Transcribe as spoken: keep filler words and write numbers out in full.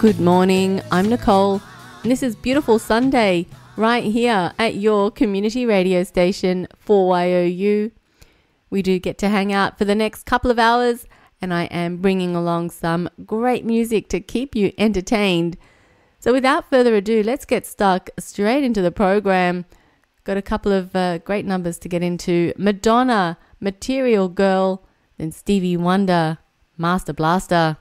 Good morning, I'm Nicole, and this is Beautiful Sunday right here at your community radio station four Y O U. We do get to hang out for the next couple of hours, and I am bringing along some great music to keep you entertained. So without further ado, let's get stuck straight into the program. Got a couple of uh, great numbers to get into. Madonna, Material Girl, then Stevie Wonder, Master Blaster.